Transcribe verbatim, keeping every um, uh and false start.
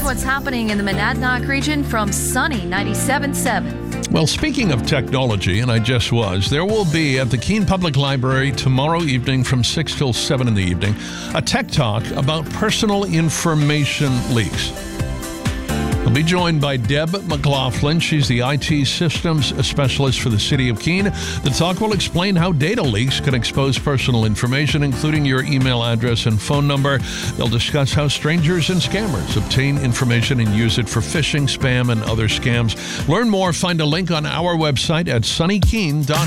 what's happening in the Monadnock region from Sunny ninety-seven point seven. Well, speaking of technology, and I just was, there will be at the Keene Public Library tomorrow evening from six till seven in the evening, a tech talk about personal information leaks. We'll be joined by Deb McLaughlin. She's the I T systems specialist for the city of Keene. The talk will explain how data leaks can expose personal information, including your email address and phone number. They'll discuss how strangers and scammers obtain information and use it for phishing, spam, and other scams. Learn more. Find a link on our website at sunny keene dot